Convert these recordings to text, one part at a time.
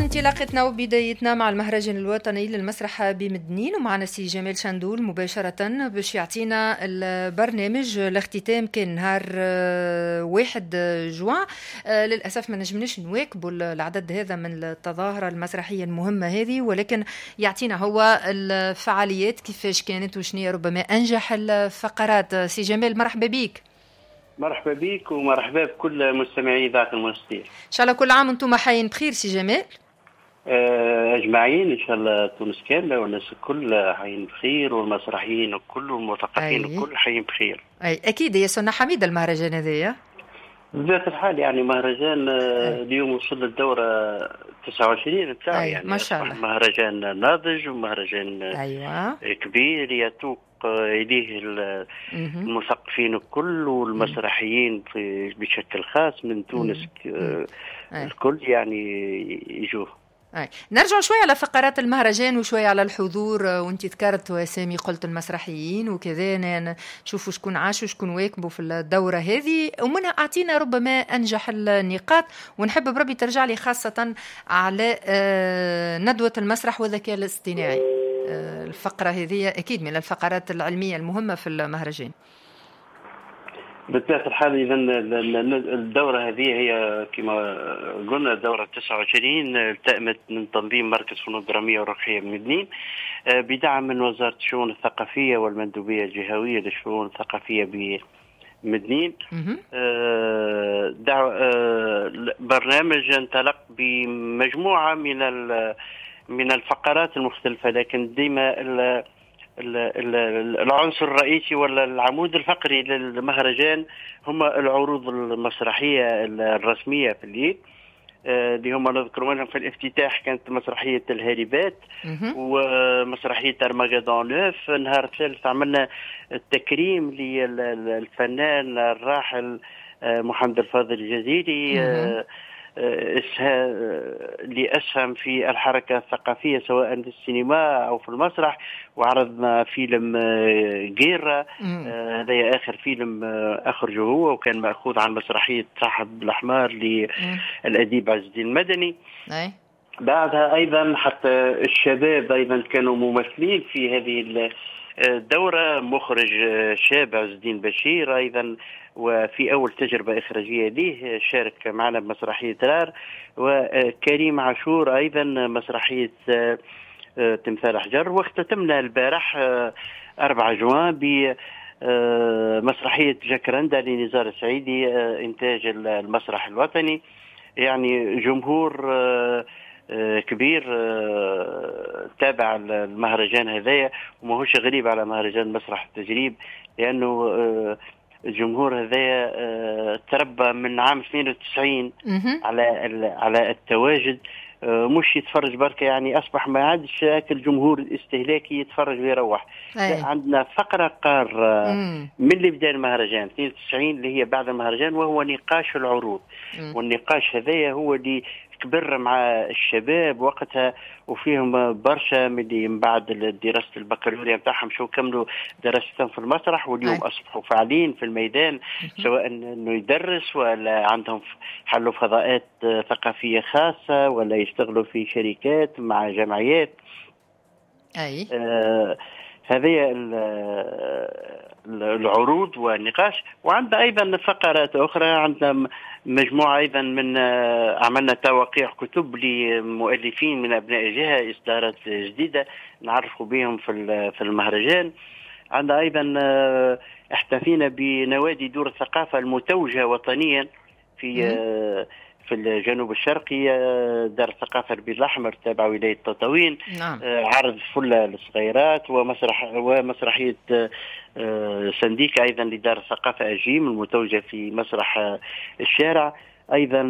انطلاقتنا وبدايتنا مع المهرجان الوطني للمسرح بمدنين، ومعنا سي جمال شندول مباشرة باش يعطينا البرنامج. الاختتام كان نهار 1 جوان. للأسف ما نجمناش نواكبوا العدد هذا من التظاهرة المسرحية المهمة هذه، ولكن يعطينا هو الفعاليات كيفاش كانت وشنية ربما أنجح الفقرات. سي جمال مرحبا بيك. مرحبا بك ومرحبا بكل مستمعي إذاعة المنستير. إن شاء الله كل عام وانتم حيين بخير سي جمال. أجمعين إن شاء الله، تونس كاملة والناس الكل حيين بخير، والمسرحيين الكل والمثقفين الكل حيين بخير. أي أكيد هي سنة حميدة المهرجان هذايا بذات الحال، يعني مهرجان اليوم وصل الدورة 29 بتاعه، يعني ما شاء الله مهرجان ناضج ومهرجان كبير يتوق إليه المثقفين الكل والمسرحيين بشكل خاص من تونس الكل يعني يجوه. نرجع شوي على فقرات المهرجان وشوي على الحضور، وانت ذكرت وسامي قلت المسرحيين وكذا، نشوفوا شكون عاشوا شكون واكبوا في الدورة هذه، ومنها أعطينا ربما أنجح النقاط. ونحب بربي ترجع لي خاصة على ندوة المسرح والذكاء الاصطناعي. الفقرة هذه أكيد من الفقرات العلمية المهمة في المهرجان. بطبيعة الحال إذا الدورة هذه هي كما قلنا الدورة 29 التأمت من تنظيم مركز فنون درامية وروحية بمدنين بدعم من وزارة الشؤون الثقافية والمندوبية الجهوية للشؤون الثقافية بمدنين. برنامج انطلق بمجموعة من الفقرات المختلفة، لكن ديما العنصر الرئيسي ولا العمود الفقري للمهرجان هم العروض المسرحية الرسمية في الليل، اللي هم نذكر منهم في الافتتاح كانت مسرحية الهاربات ومسرحية أرمغدون نوف. النهار الثالث عملنا التكريم للفنان الراحل محمد الفاضل الجزيري اللي أسهم في الحركة الثقافية سواء في السينما أو في المسرح، وعرضنا فيلم غيرة، هذا آخر فيلم أخرجه هو، وكان مأخوذ عن مسرحية صاحب الأحمر للأديب عز الدين المدني. بعدها أيضا حتى الشباب أيضا كانوا ممثلين في هذه الدورة، مخرج شاب عز الدين بشير أيضا، وفي أول تجربة إخراجية له شارك معنا بمسرحية رار، وكريم عاشور أيضا مسرحية تمثال حجر. واختتمنا البارح 4 جوان بمسرحية جاكرندا لنزار السعيدي إنتاج المسرح الوطني. يعني جمهور كبير تابع المهرجان هذايا، وما هوش غريب على مهرجان مسرح التجريب، لأنه الجمهور هذايا تربى من عام 92 على التواجد، مش يتفرج بركة، يعني أصبح ما عادش أكل جمهور استهلاكي يتفرج ويروح. عندنا فقرة قار من اللي بدأ المهرجان 92 اللي هي بعد المهرجان، وهو نقاش العروض. والنقاش هذايا هو اللي كبر مع الشباب وقتها، وفيهم برشا من بعد دراسة البكالوريا بتاعهم شو كملوا دراستهم في المسرح، واليوم أصبحوا فاعلين في الميدان، سواء أنه يدرس ولا عندهم حلوا فضاءات ثقافية خاصة ولا يشتغلوا في شركات مع جمعيات. هذه العروض والنقاش. وعندنا أيضا فقرات أخرى، عندنا مجموعة أيضا من عملنا توقيع كتب لمؤلفين من أبناء الجهة، إصدارات جديدة نعرفوا بهم في المهرجان. عندنا أيضا احتفينا بنوادي دور الثقافة المتوجة وطنيا في الجنوب الشرقي، دار الثقافة البيض الأحمر تابع ولاية تطاوين. عرض فلة للصغيرات ومسرحية سنديكا أيضا لدار الثقافة أجيم المتوجة في مسرح الشارع. أيضا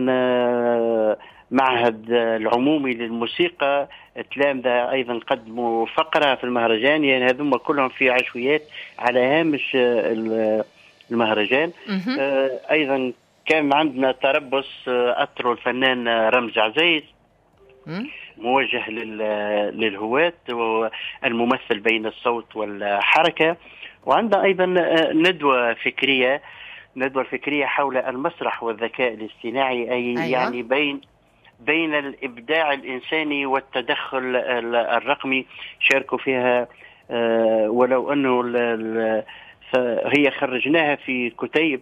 معهد العمومي للموسيقى التلامذة أيضا قدموا فقرة في المهرجان، يعني هذم كلهم في عشويات على هامش المهرجان. أيضا كان عندنا تربص أطرو الفنان رمز عزيز موجه للهواة والممثل بين الصوت والحركة. وعندنا أيضا ندوة فكرية حول المسرح والذكاء الاصطناعي، أي يعني بين الإبداع الإنساني والتدخل الرقمي شاركوا فيها. ولو أنه هي خرجناها في كتيب،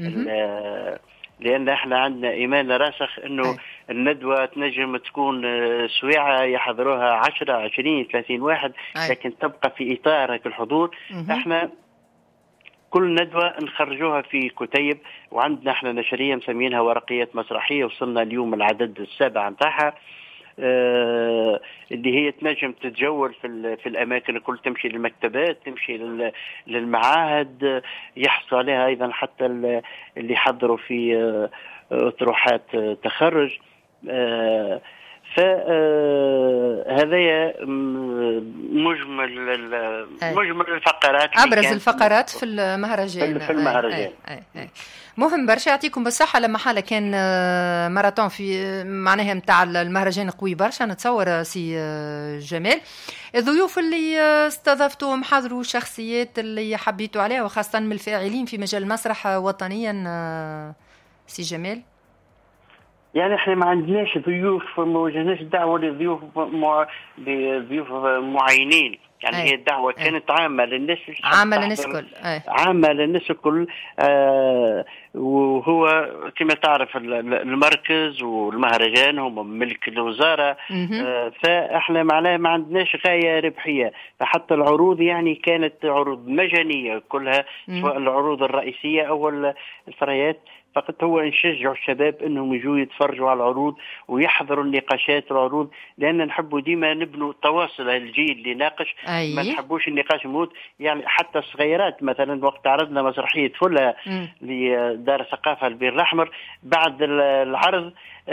لأن احنا عندنا إيمان راسخ أنه الندوة تنجم تكون سويعة يحضروها 10 20 30 واحد، لكن تبقى في إطار الحضور. احنا كل ندوة نخرجوها في كتيب، وعندنا احنا نشرية مسمينها ورقيات مسرحية، وصلنا اليوم العدد السابع متاعها، اللي هي تنجم تتجول في الأماكن الكل، تمشي للمكتبات، تمشي للمعاهد، يحصل عليها أيضا حتى اللي حضروا في أطروحات تخرج. فهذا مجمل الفقرات، أبرز الفقرات في المهرجان. في المهرجان. مهم برشا، يعطيكم بالصحة. لما حالة كان ماراثون في معناها متاع المهرجان قوي برشا، نتصور سي جمال. الضيوف اللي استضفتوهم حضروا شخصيات اللي حبيتوا عليها، وخاصة من الفاعلين في مجال المسرح وطنيا سي جمال. يعني احنا ما عندناش ضيوف، ما وجهناش دعوة لضيوف معينين، يعني هي الدعوة كانت عامة للناس، عامة للناس الكل، عامة للناس الكل. وهو كما تعرف المركز والمهرجان هم ملك الوزارة، فاحنا معناها ما عندناش غاية ربحية، فحتى العروض يعني كانت عروض مجانية كلها، سواء العروض الرئيسية أو الفريات. فقط هو نشجع الشباب انهم يجوا يتفرجوا على العروض ويحضروا النقاشات العروض، لان نحبوا ديما نبنوا تواصل الجيل اللي ناقش. ما نحبوش النقاش يموت. يعني حتى الصغيرات مثلا وقت عرضنا مسرحيه فلة لدار الثقافه البير الاحمر، بعد العرض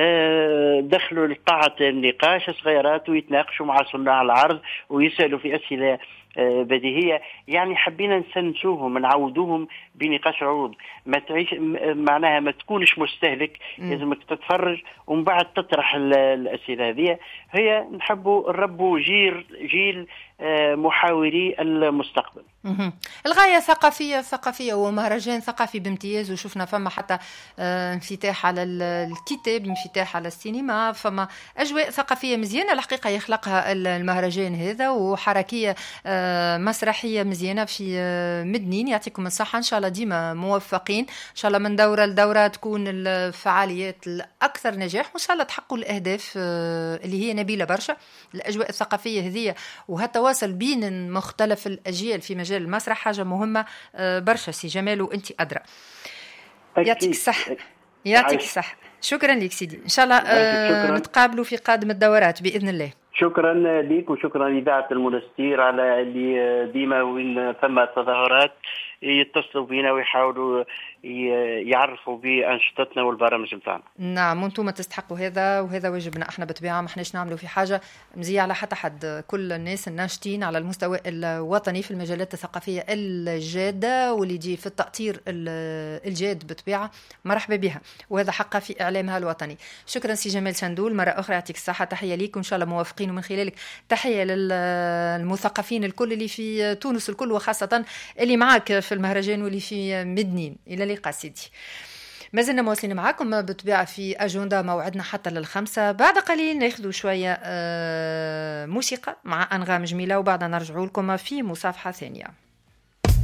دخلوا لقاعه النقاش صغيرات ويتناقشوا مع صناع العرض ويسالوا في اسئله بديهية. يعني حبينا نسنسوهم، نعودوهم بنقاش العروض، ما تعيش معناها ما تكونش مستهلك، لازمك تتفرج ومن بعد تطرح الأسئلة هذه. هي نحبوا نربوا جيل محاوري المستقبل. الغاية ثقافية ومهرجان ثقافي بامتياز، وشفنا فما حتى انفتاح على الكتاب، انفتاح على السينما، فما أجواء ثقافية مزيانة الحقيقة يخلقها المهرجان هذا، وحركية مسرحية مزيانة في مدنين. يعطيكم الصحة، إن شاء الله ديما موفقين، إن شاء الله من دورة لدورة تكون الفعاليات الأكثر نجاح، وإن شاء الله تحققوا الأهداف اللي هي نبيلة برشا. الأجواء الثقافية هذه وهالتواصل بين مختلف الأجيال في مجال المسرح حاجة مهمة برشا سي جمال، وأنت أدرى. يعطيك الصحة، يعطيك الصحة. شكرا لك سيدي، إن شاء الله نتقابلوا في قادم الدورات بإذن الله. شكرا لك وشكرا لإذاعة المنستير على اللي ديما وين ثم تظاهرات يتصلوا بنا ويحاولوا يعرفوا بأنشطتنا والبرامج بتاعنا. نعم، وانتم تستحقوا هذا، وهذا واجبنا احنا بالطبيعه، ما احناش نعملوا في حاجه مزيه على حتى حد. كل الناس الناشطين على المستوى الوطني في المجالات الثقافيه الجاده واللي يجي في التأطير الجاد بالطبيعه مرحبا بها، وهذا حقها في اعلامها الوطني. شكرا سي جمال شندول، مره اخرى يعطيك الصحه، تحيه ليك وان شاء الله موافقين، ومن خلالك تحيه للمثقفين الكل اللي في تونس الكل، وخاصه اللي معك في المهرجان واللي في مدنين. الى اللقاء سيدي. ما زلنا مواصلين معكم بالطبيعة في أجندة، موعدنا حتى للخمسة. بعد قليل ناخذوا شوية موسيقى مع أنغام جميلة، وبعدها نرجعوا لكم في مصافحة ثانية.